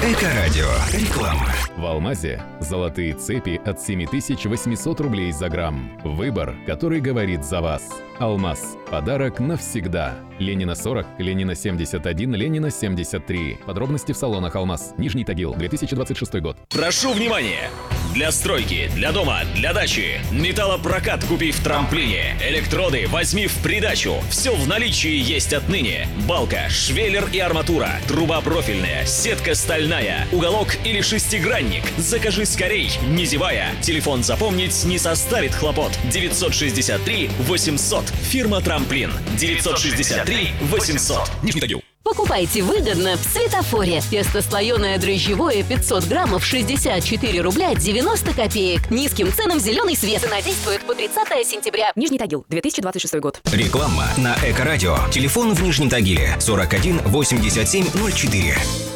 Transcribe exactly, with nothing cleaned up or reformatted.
Эко-радио. Реклама. В Алмазе золотые цепи от семь тысяч восемьсот рублей за грамм. Выбор, который говорит за вас. Алмаз. Подарок навсегда. Ленина сорок, Ленина семьдесят один, Ленина семьдесят три. Подробности в салонах Алмаз. Нижний Тагил, две тысячи двадцать шестой год. Прошу внимания! Для стройки, для дома, для дачи. Металлопрокат купи в трамплине. Электроды возьми в придачу. Все в наличии есть отныне. Балка, швеллер и арматура. Труба профильная, сетка стальная. Уголок или шестигранник. Закажи скорей, не зевая. Телефон запомнить не составит хлопот. девятьсот шестьдесят три восемьсот. Фирма Трамплин. девятьсот шестьдесят три восемьсот. Нижний Тагил. Покупайте выгодно в Светофоре. Тесто слоеное дрожжевое пятьсот граммов шестьдесят четыре рубля девяносто копеек. Низким ценам зеленый свет. Цена действует по тридцатое сентября. Нижний Тагил, две тысячи двадцать шестой год. Реклама на Эко-радио. Телефон в Нижнем Тагиле сорок один восемьдесят семь ноль четыре.